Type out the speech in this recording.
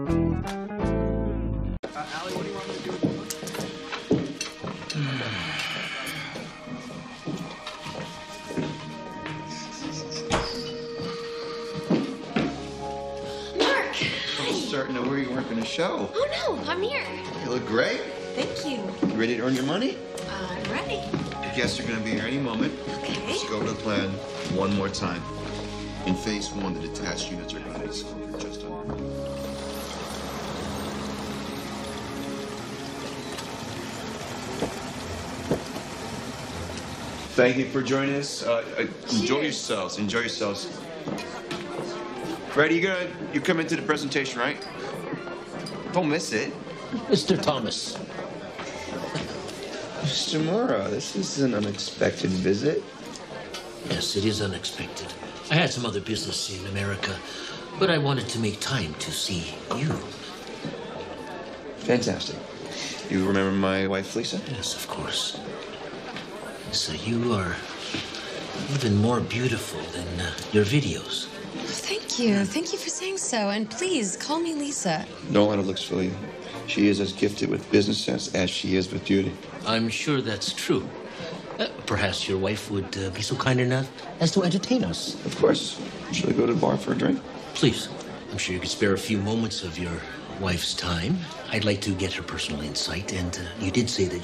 Allie, what do you want me to do with Mark! I was starting to worry you weren't going to show. Oh, no, I'm here. You look great. Thank you. You ready to earn your money? I'm ready. Your guests are going to be here any moment. Okay. Let's go over the plan one more time. In phase one, the detached units are going to discover just under. Thank you for joining us. Enjoy yourselves. Enjoy yourselves. Freddie, you come into the presentation, right? Don't miss it. Mr. Thomas. Mr. Mora, this is an unexpected visit. Yes, it is unexpected. I had some other business in America, but I wanted to make time to see you. Fantastic. You remember my wife, Lisa? Yes, of course. So you are even more beautiful than your videos. Thank you. Thank you for saying so. And please, call me Lisa. Don't let her looks fool you. She is as gifted with business sense as she is with beauty. I'm sure that's true. Perhaps your wife would be so kind enough as to entertain us. Of course. Shall we go to the bar for a drink? Please. I'm sure you could spare a few moments of your wife's time. I'd like to get her personal insight, and you did say that